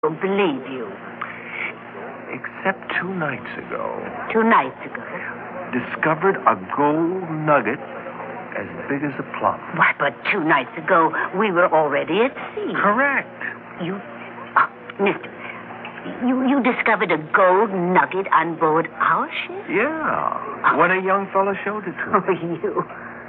don't believe you. Except 2 nights ago. 2 nights ago. Discovered a gold nugget as big as a plum. Why, but 2 nights ago, we were already at sea. Correct. Mister, you discovered a gold nugget on board our ship? Yeah. When a young fellow showed it to me. Oh, you.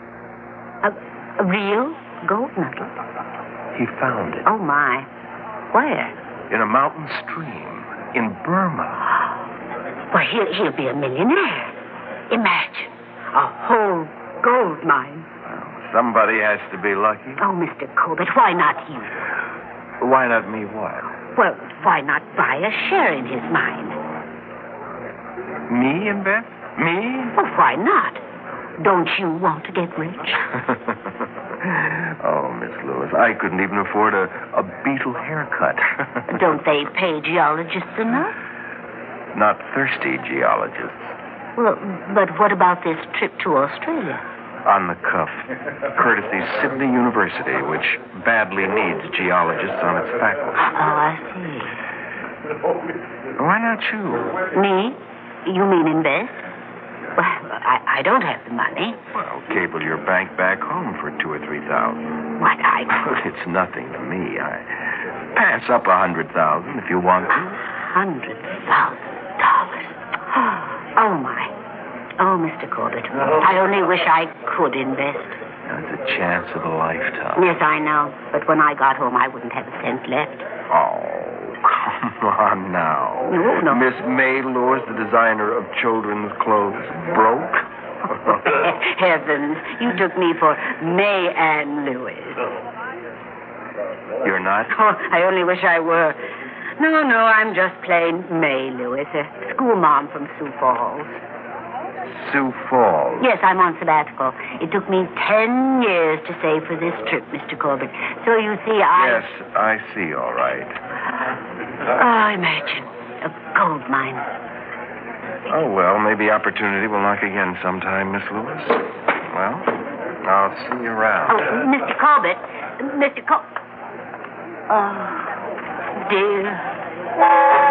A real gold nugget? He found it. Oh, my. Where? In a mountain stream in Burma. Why, he'll be a millionaire. Imagine. A whole gold mine. Well, somebody has to be lucky. Oh, Mr. Corbett, why not you? Why not me what? Well, why not buy a share in his mine? Me invest? Me? Well, why not? Don't you want to get rich? Oh, Miss Lewis, I couldn't even afford a beetle haircut. Don't they pay geologists enough? Not thirsty geologists. Well, but what about this trip to Australia? On the cuff. Courtesy Sydney University, which badly needs geologists on its faculty. Oh, I see. Why not you? Me? You mean invest? Well, I don't have the money. Well, cable your bank back home for $2,000 or $3,000. What, Well, it's nothing to me. I pass up $100,000 if you want to. $100,000. Oh, my. Oh, Mr. Corbett, I only wish I could invest. That's a chance of a lifetime. Yes, I know. But when I got home, I wouldn't have a cent left. Oh, come on now. No. Miss May Lewis, the designer of children's clothes, broke? Heavens, you took me for May Ann Lewis. You're not? Oh, I only wish I were. No, I'm just plain May Lewis, a school mom from Sioux Falls. Sioux Falls? Yes, I'm on sabbatical. It took me 10 years to save for this trip, Mr. Corbett. So you see, Yes, I see, all right. Imagine. A gold mine. Oh, well, maybe opportunity will knock again sometime, Miss Lewis. Well, I'll see you around. Oh, Mr. Corbett. Mr. Corbett. Oh, dear.